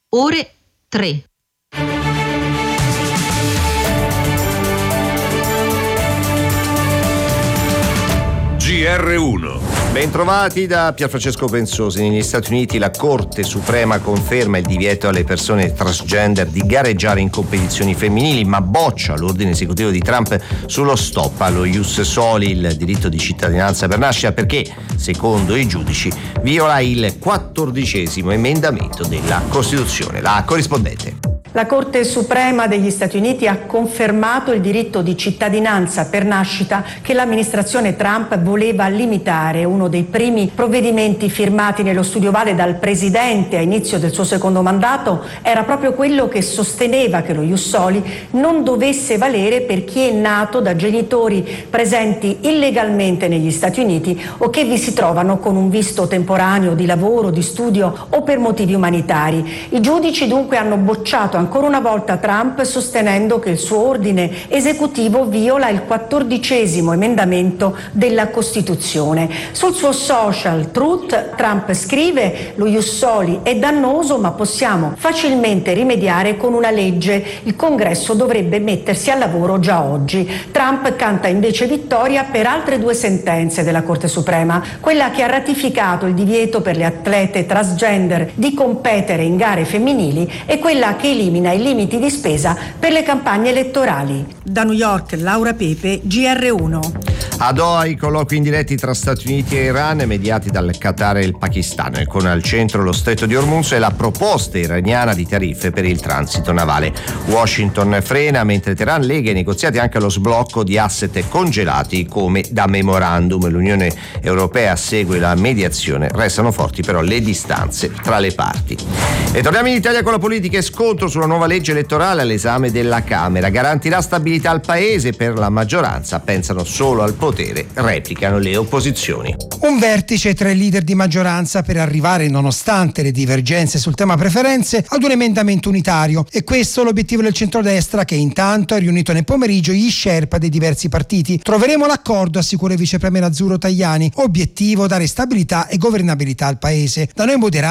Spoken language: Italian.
ore 3. GR1. Bentrovati da Pierfrancesco Pensosi. Negli Stati Uniti la Corte Suprema conferma il divieto alle persone transgender di gareggiare in competizioni femminili, ma boccia l'ordine esecutivo di Trump sullo stop allo ius soli, il diritto di cittadinanza per nascita, perché, secondo i giudici, viola il 14° emendamento della Costituzione. La corrispondente. La Corte Suprema degli Stati Uniti ha confermato il diritto di cittadinanza per nascita che l'amministrazione Trump voleva limitare. Uno dei primi provvedimenti firmati nello studio Ovale dal presidente a inizio del suo secondo mandato era proprio quello che sosteneva che lo ius soli non dovesse valere per chi è nato da genitori presenti illegalmente negli Stati Uniti o che vi si trovano con un visto temporaneo di lavoro, di studio o per motivi umanitari. I giudici dunque hanno bocciato ancora una volta Trump, sostenendo che il suo ordine esecutivo viola il 14° emendamento della Costituzione. Sul suo social Truth, Trump scrive: lo ius soli è dannoso, ma possiamo facilmente rimediare con una legge. Il Congresso dovrebbe mettersi al lavoro già oggi. Trump canta invece vittoria per altre 2 sentenze della Corte Suprema, quella che ha ratificato il divieto per le atlete transgender di competere in gare femminili e quella che elimina i limiti di spesa per le campagne elettorali. Da New York, Laura Pepe, GR1. A Doha i colloqui indiretti tra Stati Uniti e Iran, mediati dal Qatar e il Pakistan, con al centro lo stretto di Hormuz e la proposta iraniana di tariffe per il transito navale. Washington frena, mentre Teheran lega i negoziati anche allo sblocco di asset congelati come da memorandum. L'Unione Europea segue la mediazione, restano forti però le distanze tra le parti. E torniamo in Italia con la politica e scontro sulla nuova legge elettorale all'esame della Camera. Garantirà stabilità al paese? Per la maggioranza pensano solo al potere, replicano le opposizioni. Un vertice tra i leader di maggioranza per arrivare, nonostante le divergenze sul tema preferenze, ad un emendamento unitario. E questo è l'obiettivo del centrodestra, che intanto ha riunito nel pomeriggio gli sherpa dei diversi partiti. Troveremo l'accordo, assicura il vice premier Azzurro Tajani. Obiettivo: dare stabilità e governabilità al paese. Da noi moderati